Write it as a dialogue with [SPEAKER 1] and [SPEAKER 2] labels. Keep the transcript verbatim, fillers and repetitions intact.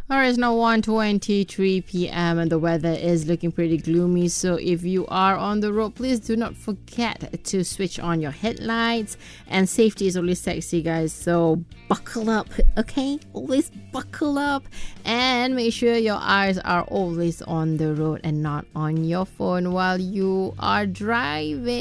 [SPEAKER 1] Alright, it's now one twenty-three p.m. and the weather is looking pretty gloomy. So if you are on the road, please do not forget to switch on your headlights. And safety is always sexy, guys. So buckle up, okay? Always buckle up and make sure your eyes are always on the road and not on your phone while you are driving.